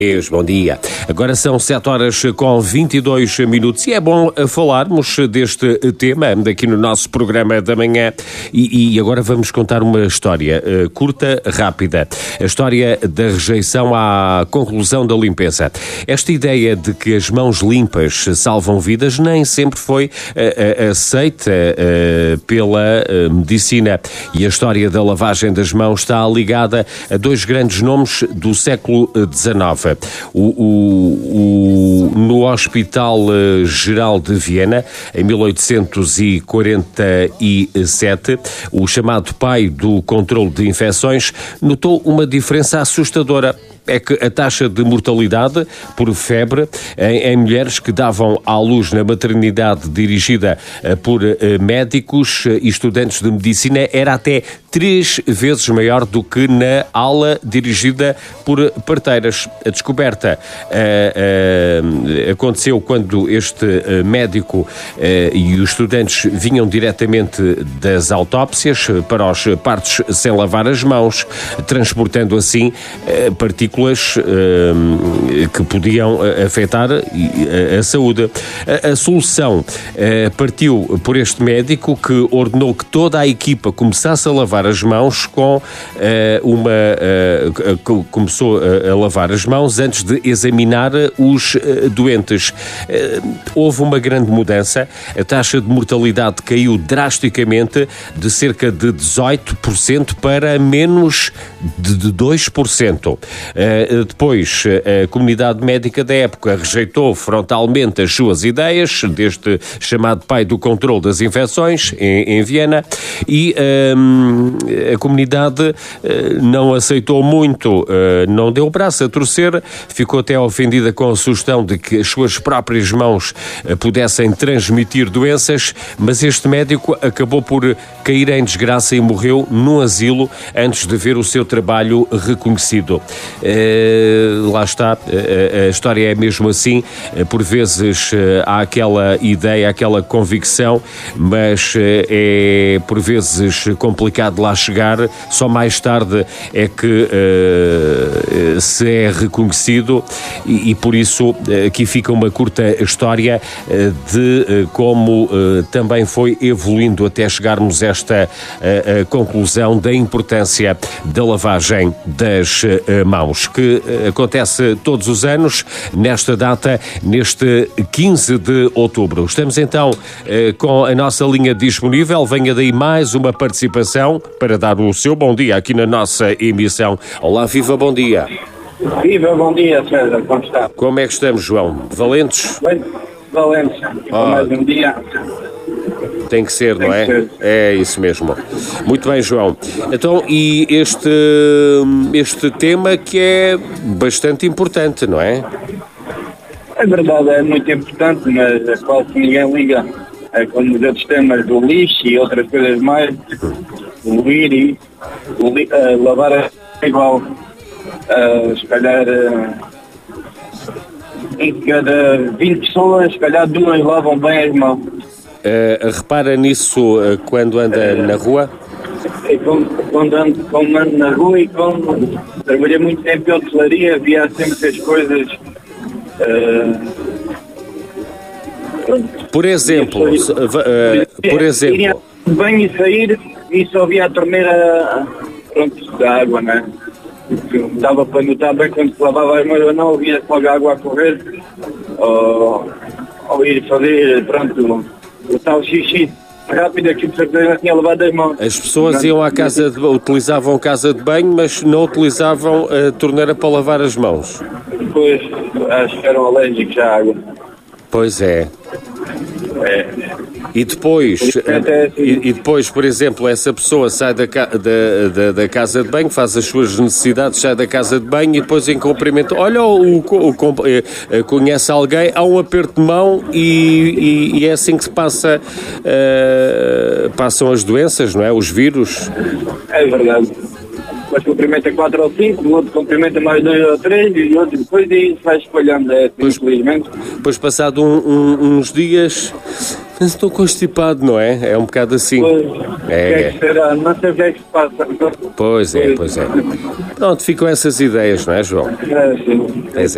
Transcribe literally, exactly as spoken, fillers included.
Bom dia. Agora são sete horas com vinte e dois minutos e é bom falarmos deste tema aqui no nosso programa da manhã e, e agora vamos contar uma história uh, curta, rápida. A história da rejeição à conclusão da limpeza. Esta ideia de que as mãos limpas salvam vidas nem sempre foi uh, uh, aceita uh, pela uh, medicina e a história da lavagem das mãos está ligada a dois grandes nomes do século dezenove. O, o, o, no Hospital Geral de Viena, em mil oitocentos e quarenta e sete, o chamado pai do controle de infecções notou uma diferença assustadora. É que a taxa de mortalidade por febre em, em mulheres que davam à luz na maternidade dirigida uh, por uh, médicos e estudantes de medicina era até três vezes maior do que na ala dirigida por parteiras. A descoberta uh, uh, aconteceu quando este uh, médico uh, e os estudantes vinham diretamente das autópsias para os partos sem lavar as mãos, transportando assim uh, partículas Uh, que podiam uh, afetar uh, a saúde. A, a solução uh, partiu por este médico que ordenou que toda a equipa começasse a lavar as mãos com uh, uma... Uh, começou a, a lavar as mãos antes de examinar os uh, doentes. Uh, houve uma grande mudança. A taxa de mortalidade caiu drasticamente de cerca de dezoito por cento para menos de dois por cento. Uh, depois, a comunidade médica da época rejeitou frontalmente as suas ideias deste chamado pai do controle das infecções em, em Viena e um, a comunidade uh, não aceitou muito, uh, não deu o braço a torcer, ficou até ofendida com a sugestão de que as suas próprias mãos uh, pudessem transmitir doenças, mas este médico acabou por cair em desgraça e morreu num asilo antes de ver o seu trabalho reconhecido. Uh, lá está, uh, a história é mesmo assim, uh, por vezes uh, há aquela ideia, aquela convicção, mas uh, é por vezes complicado lá chegar, só mais tarde é que uh, se é reconhecido e, e por isso uh, aqui fica uma curta história uh, de uh, como uh, também foi evoluindo até chegarmos a esta uh, uh, conclusão da importância da lavagem das uh, mãos, que acontece todos os anos, nesta data, neste quinze de outubro. Estamos então eh, com a nossa linha disponível. Venha daí mais uma participação para dar o seu bom dia aqui na nossa emissão. Olá, viva, bom dia. Viva, bom dia, César, como está? Como é que estamos, João? Valentes? Bem, valentes. Oh. Mais um dia. Tem que ser, não é? É isso mesmo. Muito bem, João. Então, e este, este tema que é bastante importante, não é? É verdade, é muito importante, mas a qual que ninguém liga, é como os outros temas do lixo e outras coisas mais, poluir e uh, lavar é igual, uh, se calhar uh, em cada vinte pessoas, se calhar duas lavam bem as mãos. Uh, repara nisso uh, quando anda na rua? É, quando, quando, ando, quando ando na rua e quando trabalhei muito tempo em hotelaria, havia sempre as coisas... Uh, por exemplo, uh, uh, por exemplo... Ir banho e sair e só via a torneira pronto, da água, não é? Dava para notar bem quando se lavava as mãos ou não, via logo a água a correr ou, ou ir fazer, pronto... o tal xixi rápido que de certeza tinha lavado as mãos. As pessoas iam à casa de utilizavam a casa de banho, mas não utilizavam a torneira para lavar as mãos. Pois, acho que eram alérgicos à água. Pois é. É. E depois, e, e depois, por exemplo, essa pessoa sai da, da, da, da casa de banho, faz as suas necessidades, sai da casa de banho e depois em cumprimento, olha, o, o, o, conhece alguém, há um aperto de mão e, e, e é assim que se passa, uh, passam as doenças, não é? Os vírus. É verdade. Mas cumprimenta quatro ou cinco, o outro cumprimenta mais dois ou três e o outro depois e vai espalhando, é, pois, infelizmente. Depois, passado um, um, uns dias, estou constipado, não é? É um bocado assim. Pois, é. Que é que será? Não sei o que é que se passa. Pois é, pois é. Pronto, ficam essas ideias, não é, João? É, sim. Pois é.